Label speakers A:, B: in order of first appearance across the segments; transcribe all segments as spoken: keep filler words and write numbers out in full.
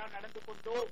A: அப்படியாக நடந்து கொண்டோம்.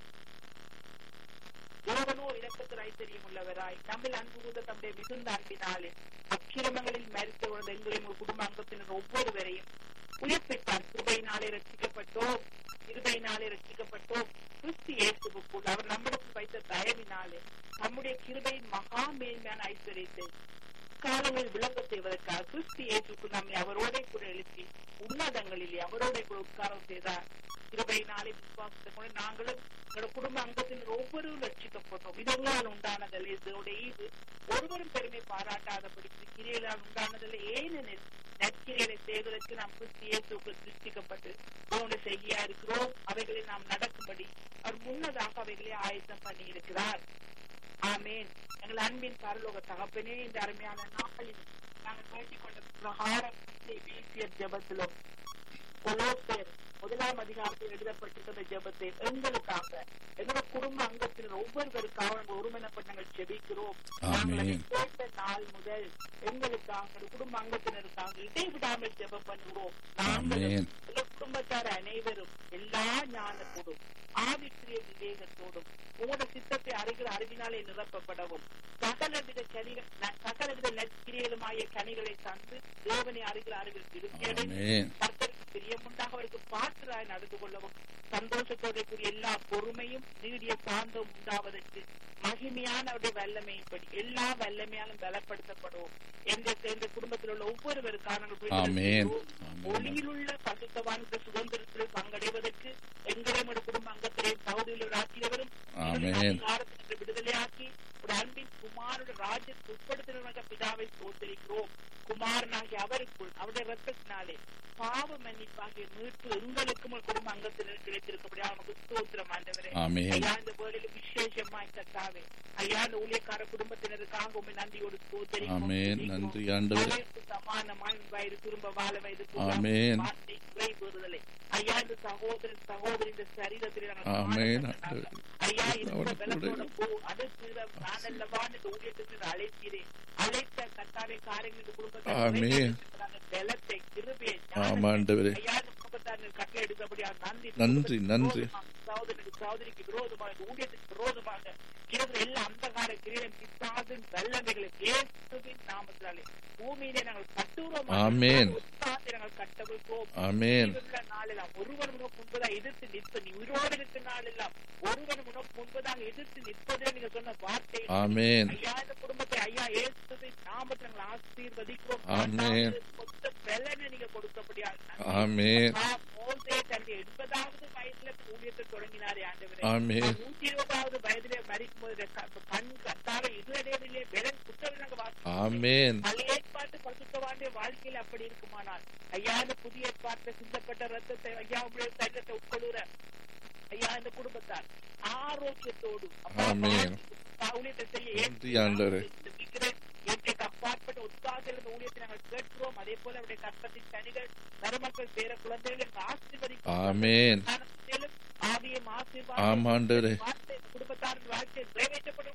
A: தேவனோ இரக்கத்தில் ஐஸ்வர்யம் உள்ளவராய் நம்மில் அன்பு கூர்ந்த தம்முடைய மிகுந்த அன்பினாலே அக்கிரமங்களில் மரித்த உணர்ந்த எங்களையும் ஒரு குடும்ப அங்கத்தினர் ஒவ்வொருவரையும் உயிர்ப்பித்தார். கிருபையினாலே ரட்சிக்கப்பட்டோம், கிருபையினாலே ரட்சிக்கப்பட்டோம். கிறிஸ்து இயேசுவுக்குள் அவர் நம்மிடத்தில் வைத்த தயவினாலே நம்முடைய கிருபையின் மகா மேன்மையான ஐஸ்வர்யத்தை காலங்களில் விளங்க செய்வதற்காக கிறிஸ்து இயேசுக்குள் நம்மை அவரோட கூட எழுப்பி உன்னதங்களிலே அவரோட கூட உட்காரம் செய்தார். கிருபையினாலே விசுவாசத்தை கொண்டு நாங்களும் எங்களோட குடும்ப அங்கத்தினர் ஒவ்வொருவரும் ரட்சிக்கப்பட்டோம். இதனால் உண்டானதில்லை இதோட ஈவு ஒருவரும் பெருமை பாராட்டாதபடி கிரியைகளால் உண்டானதில்லை. ஏனெனில் நற்கிரியலை செய்வதற்கு நாம் கிறிஸ்து இயேசுக்குள் சிருஷ்டிக்கப்பட்டு அவனுடைய செய்யா இருக்கிறோம். அவைகளை நாம் நடக்கும்படி அவர் முன்னதாக அவைகளை ஆயத்தம் பண்ணி இருக்கிறார். ஆமேன். எங்கள் அன்பின் பரலோக தகப்பனே, இந்த அருமையான நாளில் நாங்கள் வேண்டிக் கொண்ட பிரகாரம் வீசிய ஜெபத்திலும் கொலோசையர் முதலாம் அதிகாரத்தில் எழுதப்பட்டிருக்கிற ஜெபத்தை எங்களுக்காக எங்களோட குடும்ப அங்கத்தினர் ஒவ்வொருவருக்காக நாங்கள் ஒருமனப்பட்டு நாங்கள் ஜெபிக்கிறோம். கேட்ட நாள் முதல் எங்களுக்காக குடும்ப அங்கத்தினருக்காக இடைவிடாமல் ஜெபம் பண்ணுகிறோம். நாங்கள் குடும்பத்தார் அனைவரும் எல்லா ஞானத்தோடும் ஆவிக்குரிய விவேகத்தோடும் உங்களோட சித்தத்தை அறிகிற அறிவினாலே நிரப்பப்படவும் சகலவித கனிகள் சகலவித நற்கிரியலுமாய கனிகளை தந்து தேவனை அறிகிற அறிவில் திருப்தியடைந்து கர்த்தருக்கு பிரியமுண்டாக அவருக்கு பாத்திராய் நடந்து கொள்ளவும் சந்தோஷத்தோட கூடிய எல்லா பொறுமையும் நீடிய சாந்தம் உண்டாவதற்கு மகிமையான அவருடைய வல்லமையின்படி எல்லா வல்லமையாலும் பலப்படுத்தப்படுவோம். எந்த குடும்பத்தில் உள்ள ஒவ்வொருவருக்கான ஒளியில் உள்ள பசுத்தவான்கிற சுதந்திரத்தில் பங்கடைவதற்கு எங்களுடைய குடும்ப அங்கத்திலே சகோதரிகள் ஆக்கியவரும் விடுதலையாக்கி ஒரு அன்பின் குமாரோட ராஜ்யத்தை உட்படுத்தின பிதாவை சோதரிக்கிறோம். குமாரனாகிய அவருக்குள் அவருடைய ரத்தத்தினாலே பாவ மன்னிப்பாகிய மீட்பு எங்களுக்கும் குடும்ப அங்கத்தினர் கிடைத்திருக்கபடியா நமக்கு ஸ்தோத்திரம் ஆண்டவரே. ஐயா, இந்த வேளையில் விசேஷமாய் கர்த்தாவே ஐயா இந்த ஊழியக்கார குடும்பத்தினருக்காக உண்மை நன்றியோடு ஸ்தோத்திரிக்கிறோம். சமானமாய் வயது திரும்ப வாழ வயது விடுதலை ஐயா இந்த சகோதரன் சகோதரி இந்த சரீரத்தில் ஐயா இந்த பலத்தோட போ அடுத்து நான் அல்லவான் இந்த ஊழியத்திற்கு அழைக்கிறேன். அழைத்த கர்த்தாவே காரியங்கள் இந்த குடும்பத்தை பலத்தை கிருபையை ஐயா இந்த குடும்பத்தார்கள் கட்டளை எடுத்தபடியா நன்றி நன்றி நன்றி. சகோதரனுக்கு சகோதரிக்கு விரோதமாக ஊழியத்துக்கு விரோதமாக இருக்கிற எல்லா அந்தகார கிரீடம் பிசாசின் வல்லமைகளை இயேசுவின் நாமத்தினாலே பூமியிலே நாங்கள் கட்டுகிறோம். நாங்கள் கட்டவிழ்ப்போம். நாளெல்லாம் ஒருவர் உனக்கு முன்பதாக எதிர்த்து நிற்ப நீ உயிரோடு இருக்கிற நாளெல்லாம் ஒருவர் உனக்கு முன்பதாக எதிர்த்து நிற்பதே நீங்க சொன்ன வார்த்தை. ஐயா இந்த குடும்பத்தை ஐயா இயேசுவின் நாமத்தை நாங்கள் ஆசீர்வதிக்கிறோம். மொத்த பலனை நீங்க கொடுக்கப்படியா தன்னுடைய எண்பதாவது வயதுல ஊழியத்தை தொடங்கினாரே ஆண்டவரே. நூத்தி இருபதாவது வயதிலே மறிக்கும் போது கண் கத்தாவை இதுவரையிலே வெறும் குற்றவிலங்க பழைய ஏற்பாட்டு பசுத்தவாண்டிய வாழ்க்கையில் அப்படி இருக்குமானால் ஐயா இந்த புதிய ஏற்பாட்டு சிந்தப்பட்ட ரத்தத்தை ஐயா உங்களுடைய சைலத்தை உட்கொள்ளுற ஐயா இந்த குடும்பத்தார் ஆரோக்கியத்தோடு ஊழியத்தை செய்ய அப்பாற்பட்ட உற்சாகத்தில் ஊழியத்தை நாங்கள் கேட்கிறோம். அதே போல அவருடைய கற்பத்தின் கனிகள் மருமக்கள் பேர குழந்தைகள் ஆசீர்வதிக்கும் ஆவியம் ஆசீர்வாதம் குடும்பத்தாரின் வாழ்க்கை நிறைவேற்றப்படும்.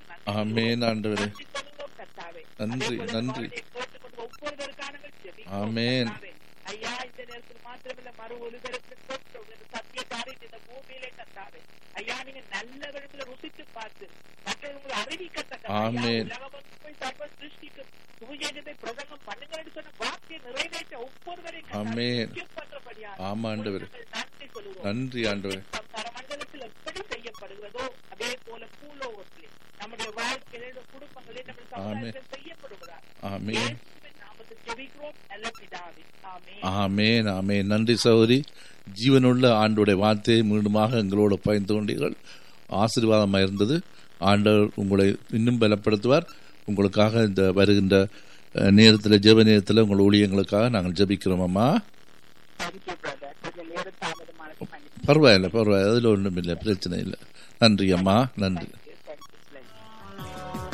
A: ஐயா இந்த நேரத்தில் மாத்திரமில்ல மறு ஒளிபரப்பு சத்திய காரியத்தை இந்த பூமியிலே கத்தாவே ஐயா நீங்க நல்ல விதத்துல ருசித்து பார்த்து மற்றவங்களை அறிவிக்கத்தக்க சர்வ சிருஷ்டிக்கு சுவிசேஷத்தை பிரசங்கம் பண்ணுங்கன்னு சொன்ன வார்த்தையை நிறைவேற்ற ஒவ்வொருவரையும் நன்றி சொல்லுவோம். நன்றி ஆண்டவரே. மண்டலத்தில் எப்படி செய்யப்படுகிறதோ அதே போல பூலோகத்திலே நம்முடைய வாழ்க்கையில குடும்பங்களே நம்முடைய சமுதாயத்தில் செய்யப்படுகிறார்.
B: ஆமேன் ஆமேன். நன்றி சகோதரி. ஜீவனுள்ள ஆண்டோடைய வார்த்தையை மீண்டுமாக எங்களோடு பகிர்ந்து கொண்டீர்கள். ஆசீர்வாதமாக இருந்தது. ஆண்டவர் உங்களை இன்னும் பலப்படுத்துவார். உங்களுக்காக இந்த வருகின்ற நேரத்தில் ஜெப நேரத்தில் உங்கள் ஊழியங்களுக்காக நாங்கள் ஜெபிக்கிறோம். அம்மா பரவாயில்லை பரவாயில்ல, அதில் ஒன்றும் இல்லை, பிரச்சனை இல்லை. நன்றி அம்மா, நன்றி.